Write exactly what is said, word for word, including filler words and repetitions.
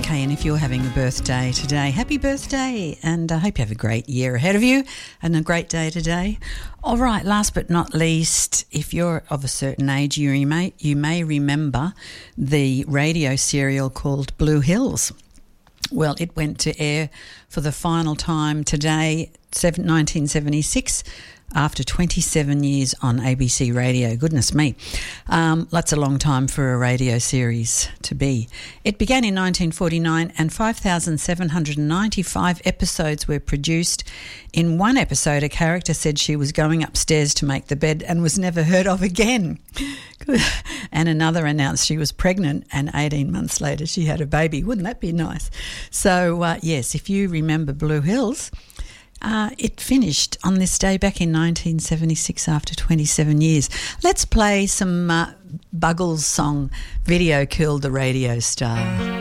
Okay, and if you're having a birthday today, happy birthday, and I hope you have a great year ahead of you and a great day today. All right, last but not least, if you're of a certain age, you may, you may remember the radio serial called Blue Hills. Well, it went to air for the final time today, nineteen seventy-six, after twenty-seven years on A B C Radio. Goodness me. Um, that's a long time for a radio series to be. It began in nineteen forty-nine and five thousand seven hundred ninety-five episodes were produced. In one episode, a character said she was going upstairs to make the bed and was never heard of again. And another announced she was pregnant, and eighteen months later she had a baby. Wouldn't that be nice? So, uh, yes, if you remember Blue Hills, Uh, it finished on this day back in nineteen seventy-six after twenty-seven years. Let's play some uh, Buggles' song, Video Killed the Radio Star.